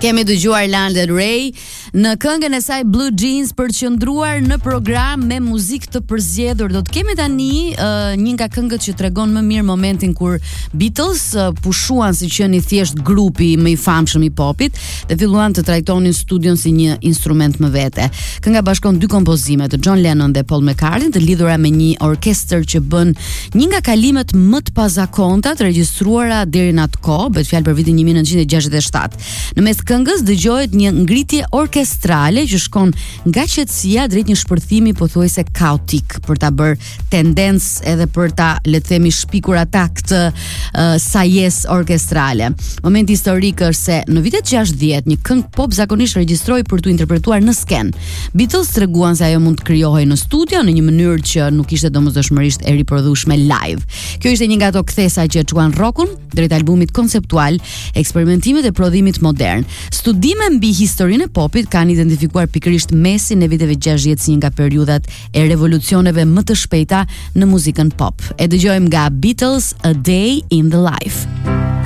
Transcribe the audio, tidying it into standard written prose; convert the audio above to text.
Kemi dëgjuar Lana Del Rey në këngën e saj Blue Jeans për të qëndruar në program me muzikë të përzgjedhur. Do të kemi tani një nga këngët që tregon më mirë momentin kur Beatles pushuan si qenë thjesht grupi më i famshëm i popit dhe filluan të trajtonin studion si një instrument më vete. Kënga bashkon dy kompozime të John Lennon dhe Paul McCartney, të lidhura me një orkestër që bën një nga kalimet më të pazakonta të regjistruara deri në atë kohë, bëhet fjalë për vitin 1967. Në mes këngës dëgjohet një ngritje orkestrale që shkon nga qetësia drejt një shpërthimi pothuajse kaotik për ta bërë tendencë edhe për ta, le të themi, shpikur ata këtë sajes orkestrale. Momenti historik është se në vitet 60 një këngë pop zakonisht regjistroi për tu interpretuar në sken. Beatles treguan se ajo mund të krijohej në studio në një mënyrë që nuk ishte domosdoshmërisht e riprodhueshme live. Kjo ishte një nga ato kthesa që çuan rockun drejt albumit konceptual, eksperimentimit e prodhimit modern. Studime mbi historinë e popit kanë identifikuar pikërisht mesin e viteve 60 si një nga periudhat e revolucioneve më të shpejta në muzikën pop. E dëgjojmë nga Beatles, A Day in the Life.